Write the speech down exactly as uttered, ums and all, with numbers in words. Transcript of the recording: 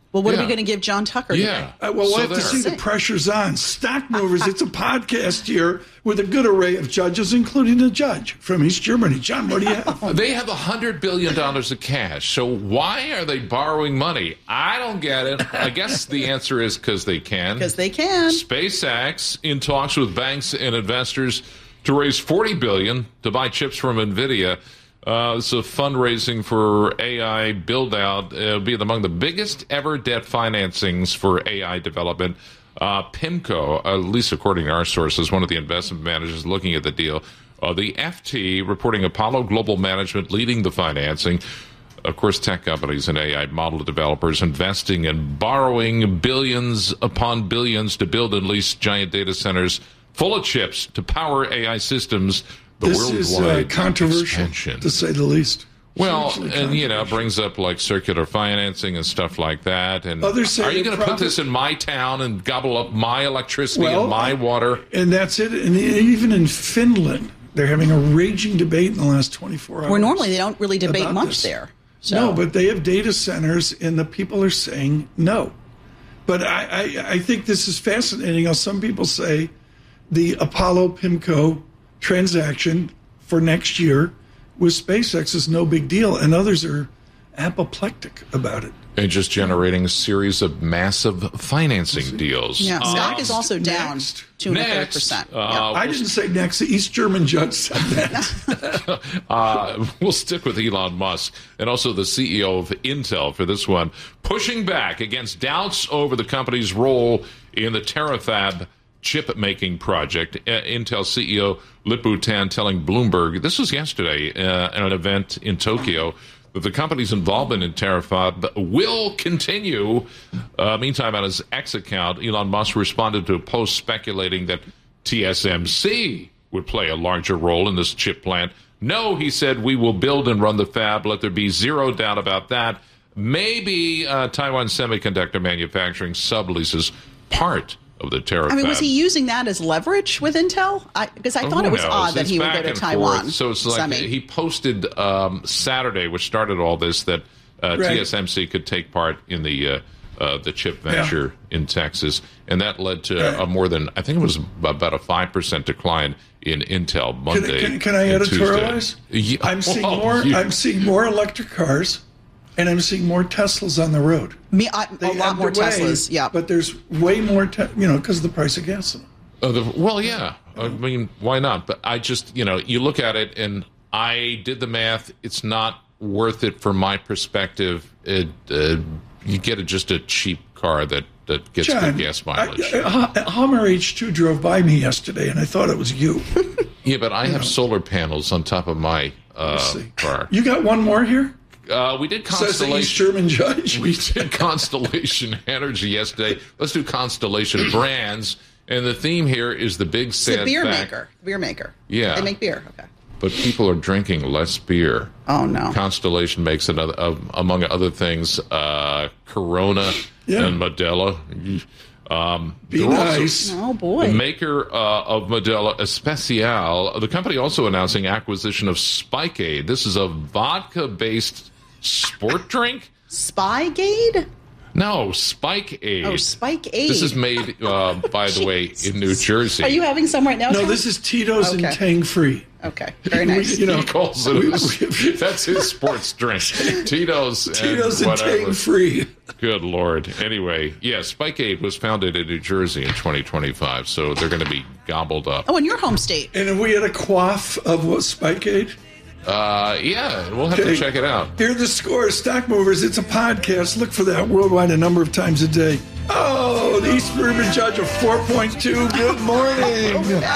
Well, what yeah. are we going to give John Tucker Yeah. today? Uh, well, we'll So have to there. see the pressure's on. Stock Movers, it's a podcast here with a good array of judges, including a judge from East Germany. John, what do you have? They have one hundred billion dollars of cash. So why are they borrowing money? I don't get it. I guess the answer is because they can. Because they can. SpaceX in talks with banks and investors to raise forty billion dollars to buy chips from NVIDIA. Uh, it's a fundraising for A I build-out. It'll be among the biggest ever debt financings for A I development. Uh, PIMCO, at least according to our sources, one of the investment managers looking at the deal. Uh, the F T reporting Apollo Global Management leading the financing. Of course, tech companies and A I model developers investing and borrowing billions upon billions to build and lease giant data centers full of chips to power A I systems. The This is uh, controversial, expansion. to say the least. Well, Hugely and, you know, controversial. brings up, like, circular financing and stuff like that. And Others say are you the going to put profit- this in my town and gobble up my electricity Well, and my water? And that's it. And even in Finland, they're having a raging debate in the last twenty-four hours. Where normally they don't really debate about much this. there. So. No, but they have data centers, and the people are saying no. But I, I, I think this is fascinating how some people say the Apollo PIMCO transaction for next year with SpaceX is no big deal, and others are apoplectic about it. And just generating a series of massive financing deals. Yeah, stock Next, is also down next, two and a third next, percent. uh, I didn't say next. The East German judge said that. Uh, we'll stick with Elon Musk and also the C E O of Intel for this one, pushing back against doubts over the company's role in the Terafab chip-making project. Uh, Intel C E O Lip-Bu Tan telling Bloomberg, this was yesterday uh, at an event in Tokyo, that the company's involvement in Terafab will continue. Uh, meantime, on his X account, Elon Musk responded to a post speculating that T S M C would play a larger role in this chip plant. No, he said, we will build and run the fab. Let there be zero doubt about that. Maybe uh, Taiwan Semiconductor Manufacturing subleases part of the Terafab. I mean, was he using that as leverage with Intel? I, because I thought Who it was knows? odd that It's he would back go to and Taiwan. forth. So it's like Semi. he posted um, Saturday, which started all this, that uh, Right. T S M C could take part in the uh, uh, the chip venture in Texas, and that led to Right. a more than I think it was about a five percent decline in Intel Can, Monday. can, can I and editorialize? Tuesday. Yeah, I'm seeing well, more. you- I'm seeing more electric cars, and I'm seeing more Teslas on the road. Me, I, They a lot more underway, Teslas. Yeah. but there's way more. Te- you know, because of the price of gasoline. Uh, the, well, yeah. I mean, why not? But I just, you know, you look at it, and I did the math. It's not worth it from my perspective. It, uh, you get a, just a cheap car that, that gets John, good gas mileage. I, I, Hummer H two drove by me yesterday, and I thought it was you. yeah, but I have solar panels on top of my uh, Let's see. car. You got one more here? Uh, we did Says the East Constellation. German judge. We did Constellation Energy yesterday. Let's do Constellation Brands. And the theme here is the big It's the sad beer fact. maker. Beer maker. Yeah. They make beer. Okay. But people are drinking less beer. Oh, no. Constellation makes another, uh, among other things, uh, Corona Yeah. and Modelo. Um, Be they're also- nice. Oh, boy. The maker uh, of Modelo Especial, the company also announcing acquisition of Spikeade. This is a vodka-based sport drink. Spygate? No, Spikeade. Oh, Spike Aid. This is made, uh, by the way, in New Jersey. Are you having some right now? No, Tom? this is Tito's Okay. and Tang Free. Okay. Very nice. You know, He calls it. we- his- we- that's his sports drink. Tito's, Tito's and and whatever. Tang Free. Good Lord. Anyway, yeah, Spikeade was founded in New Jersey in twenty twenty-five, so they're going to be gobbled up. Oh, in your home state. And if we had a quaff of what Spikeade? Uh, yeah, we'll have Okay. to check it out. Here are the scores. Stock Movers, it's a podcast. Look for that worldwide a number of times a day. Oh, the East German judge of four point two. Good morning.